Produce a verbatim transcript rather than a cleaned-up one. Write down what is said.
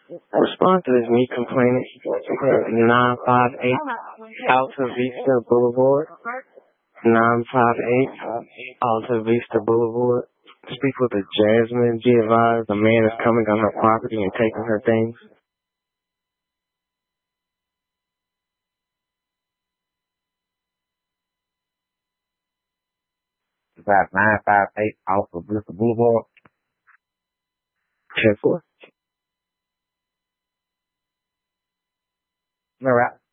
Respond to this me complaining. nine five eight Alta Vista Boulevard. nine five eight Alta Vista Boulevard. Speak with the Jasmine. Be advised, a man is coming on her property and taking her things. About nine five eight Alta Vista Boulevard. ten four. All right.